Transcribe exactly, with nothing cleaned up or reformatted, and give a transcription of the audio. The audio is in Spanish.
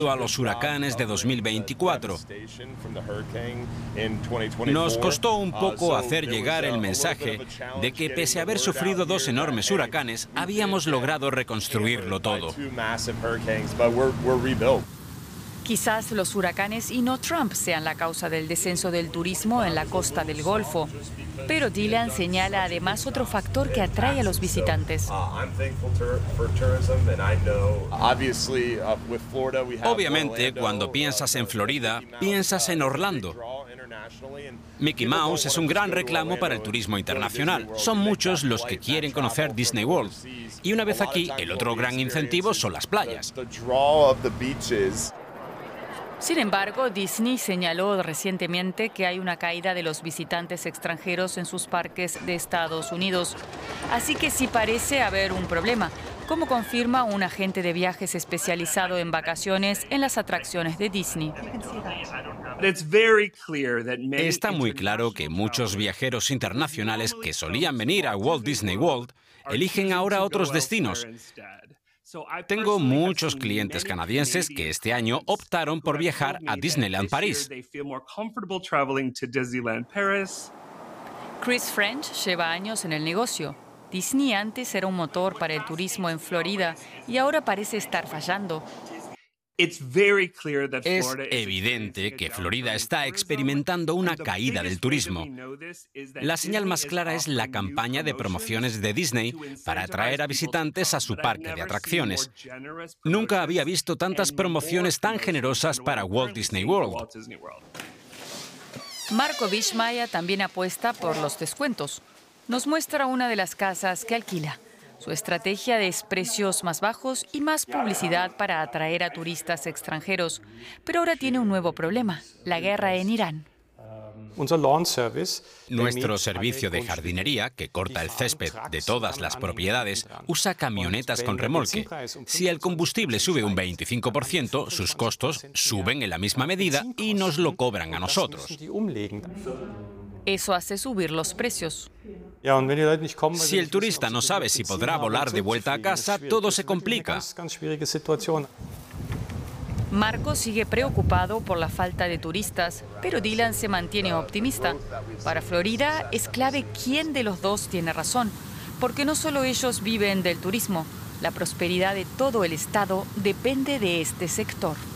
a los huracanes de dos mil veinticuatro. Nos costó un poco hacer llegar el mensaje de que, pese a haber sufrido dos enormes huracanes, habíamos logrado reconstruirlo todo. Quizás los huracanes y no Trump sean la causa del descenso del turismo en la costa del Golfo. Pero Dylan señala además otro factor que atrae a los visitantes. Obviamente, cuando piensas en Florida, piensas en Orlando. Mickey Mouse es un gran reclamo para el turismo internacional. Son muchos los que quieren conocer Disney World. Y una vez aquí, el otro gran incentivo son las playas. Sin embargo, Disney señaló recientemente que hay una caída de los visitantes extranjeros en sus parques de Estados Unidos. Así que sí parece haber un problema, como confirma un agente de viajes especializado en vacaciones en las atracciones de Disney. Está muy claro que muchos viajeros internacionales que solían venir a Walt Disney World eligen ahora otros destinos. Tengo muchos clientes canadienses que este año optaron por viajar a Disneyland París. Chris French lleva años en el negocio. Disney antes era un motor para el turismo en Florida y ahora parece estar fallando. Es evidente que Florida está experimentando una caída del turismo. La señal más clara es la campaña de promociones de Disney para atraer a visitantes a su parque de atracciones. Nunca había visto tantas promociones tan generosas para Walt Disney World. Marco Wischmeier también apuesta por los descuentos. Nos muestra una de las casas que alquila. Su estrategia es precios más bajos y más publicidad para atraer a turistas extranjeros. Pero ahora tiene un nuevo problema, la guerra en Irán. Nuestro servicio de jardinería, que corta el césped de todas las propiedades, usa camionetas con remolque. Si el combustible sube un veinticinco por ciento, sus costos suben en la misma medida y nos lo cobran a nosotros. Eso hace subir los precios. Si el turista no sabe si podrá volar de vuelta a casa, todo se complica. Marco sigue preocupado por la falta de turistas, pero Dylan se mantiene optimista. Para Florida es clave quién de los dos tiene razón, porque no solo ellos viven del turismo, la prosperidad de todo el estado depende de este sector.